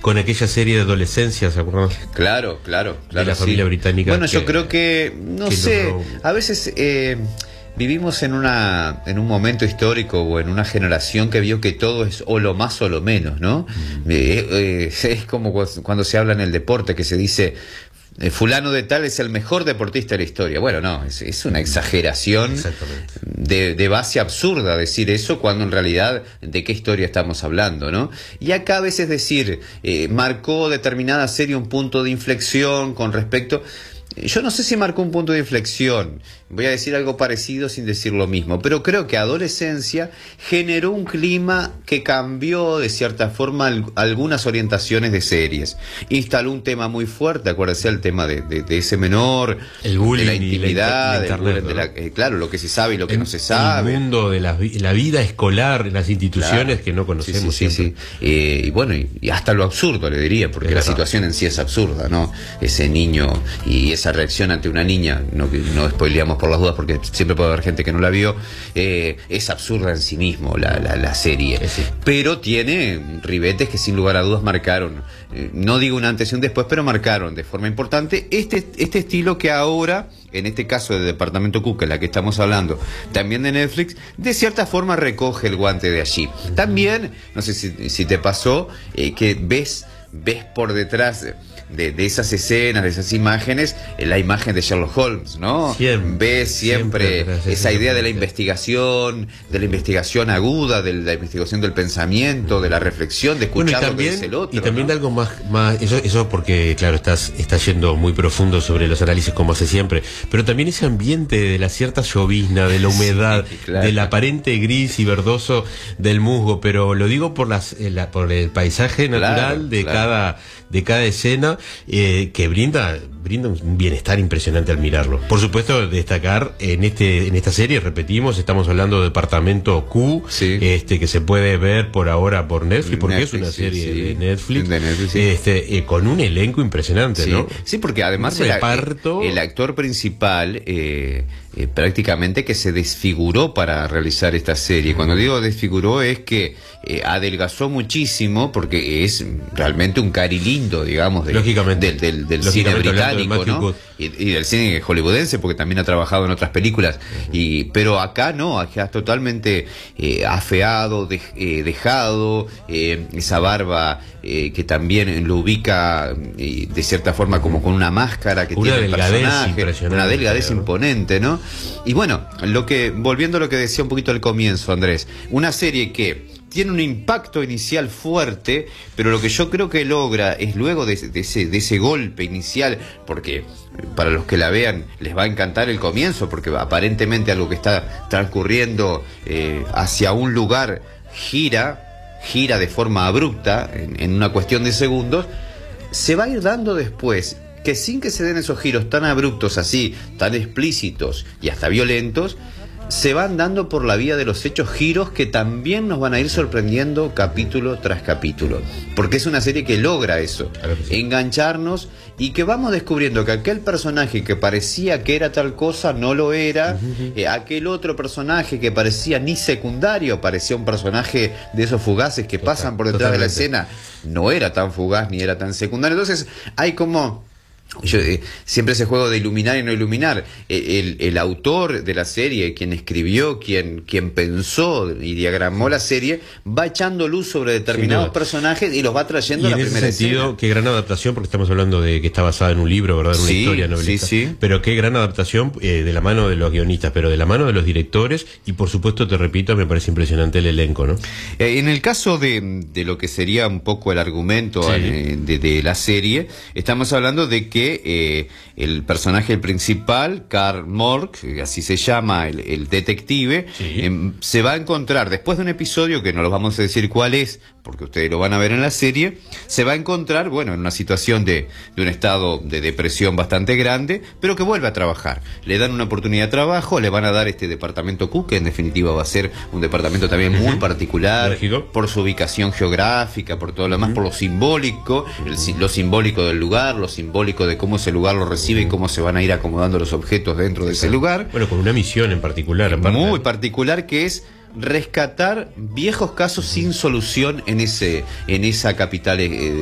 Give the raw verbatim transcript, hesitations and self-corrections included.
con aquella serie de adolescencia, ¿se acuerdan? Claro, claro, claro. De la familia sí. británica. Bueno, que, yo creo que, no que sé, logró... a veces eh, vivimos en una en un momento histórico o en una generación que vio que todo es o lo más o lo menos, ¿no? Mm. Eh, eh, es como cuando se habla en el deporte, que se dice... fulano de tal es el mejor deportista de la historia. Bueno, no, es, es una exageración de, de base absurda decir eso, cuando en realidad de qué historia estamos hablando, ¿no? Y acá a veces decir, eh, marcó determinada serie un punto de inflexión con respecto... Yo no sé si marcó un punto de inflexión, voy a decir algo parecido sin decir lo mismo, pero creo que Adolescencia generó un clima que cambió de cierta forma al, algunas orientaciones de series. Instaló un tema muy fuerte, acuérdese el tema de, de, de ese menor, el bullying, de la intimidad, la, la internet, el, de la, eh, claro, lo que se sabe y lo que el, no se sabe. El mundo de la, la vida escolar, las instituciones, claro, que no conocemos. Sí, sí, sí, sí. Eh, y bueno, y, y hasta lo absurdo le diría, porque es la verdad. Situación en sí es absurda, ¿no? Ese niño y ese esa reacción ante una niña, no, no spoileamos por las dudas porque siempre puede haber gente que no la vio, eh, es absurda en sí mismo la, la, la serie, sí. Pero tiene ribetes que sin lugar a dudas marcaron, eh, no digo un antes y un después, pero marcaron de forma importante este, este estilo que ahora, en este caso de Departamento Cook, en la que estamos hablando, también de Netflix, de cierta forma recoge el guante de allí. También, no sé si, si te pasó, eh, que ves, ves por detrás... De, de esas escenas, de esas imágenes, la imagen de Sherlock Holmes, ¿no? Siempre, Ves siempre, siempre esa idea de la investigación, de la investigación aguda, de la investigación del pensamiento, de la reflexión, de escuchar bueno, también, lo que dice el otro. Y también ¿no? de algo más, más eso, eso porque, claro, estás, estás yendo muy profundo sobre los análisis como hace siempre, pero también ese ambiente de la cierta llovizna, de la humedad, sí, claro. Del aparente gris y verdoso del musgo, pero lo digo por, las, la, por el paisaje natural claro, de, claro. Cada, de cada escena. Eh, que brinda brinda un bienestar impresionante al mirarlo. Por supuesto, destacar en este en esta serie, repetimos, estamos hablando de Departamento Q, sí. este que se puede ver por ahora por Netflix, porque Netflix, es una serie sí, sí. de Netflix, de Netflix sí. este eh, con un elenco impresionante, sí. ¿no? Sí, porque además el, reparto... el, el actor principal eh, eh, prácticamente que se desfiguró para realizar esta serie. Cuando digo desfiguró es que eh, adelgazó muchísimo, porque es realmente un cari lindo, digamos, de, lógicamente, del, del, del cine británico, ¿no? Y, y del cine hollywoodense, porque también ha trabajado en otras películas. Uh-huh. Y pero acá no, acá totalmente eh, afeado, de, eh, dejado, eh, esa barba eh, que también lo ubica eh, de cierta forma como con una máscara que una tiene el personaje, una delgadez claro. imponente, ¿no? Y bueno, lo que volviendo a lo que decía un poquito al comienzo, Andrés, una serie que tiene un impacto inicial fuerte, pero lo que yo creo que logra es luego de, de, ese, de ese golpe inicial, porque para los que la vean les va a encantar el comienzo, porque aparentemente algo que está transcurriendo eh, hacia un lugar gira, gira de forma abrupta, en, en una cuestión de segundos, se va a ir dando después, que sin que se den esos giros tan abruptos así, tan explícitos y hasta violentos, se van dando por la vía de los hechos giros que también nos van a ir sorprendiendo capítulo tras capítulo, porque es una serie que logra eso, claro que sí. Engancharnos, y que vamos descubriendo que aquel personaje que parecía que era tal cosa no lo era, uh-huh. eh, aquel otro personaje que parecía ni secundario, parecía un personaje de esos fugaces que Total, pasan por detrás totalmente. de la escena, no era tan fugaz ni era tan secundario. Entonces hay como... Yo, eh, siempre ese juego de iluminar y no iluminar, eh, el, el autor de la serie, quien escribió, quien, quien pensó y diagramó la serie, va echando luz sobre determinados personajes y los va trayendo y a la en primera ese sentido, escena. Qué gran adaptación, porque estamos hablando de que está basada en un libro, ¿verdad? En una sí, historia novelesca. Sí, sí. Pero qué gran adaptación eh, de la mano de los guionistas, pero de la mano de los directores, y por supuesto, te repito, me parece impresionante el elenco, ¿no? Eh, en el caso de, de lo que sería un poco el argumento sí. eh, de, de la serie, estamos hablando de que Eh, el personaje principal, Karl Mork, así se llama el, el detective, sí. eh, se va a encontrar después de un episodio que no lo vamos a decir cuál es, porque ustedes lo van a ver en la serie, se va a encontrar, bueno, en una situación de, de un estado de depresión bastante grande, pero que vuelve a trabajar. Le dan una oportunidad de trabajo, le van a dar este departamento Q, que en definitiva va a ser un departamento también muy uh-huh. particular, Lógico. por su ubicación geográfica, por todo lo demás, uh-huh. por lo simbólico, el, lo simbólico del lugar, lo simbólico de cómo ese lugar lo recibe uh-huh. y cómo se van a ir acomodando los objetos dentro de ese lugar. Bueno, con una misión en particular. Aparte. Muy particular, que es rescatar viejos casos sin solución en ese en esa capital eh,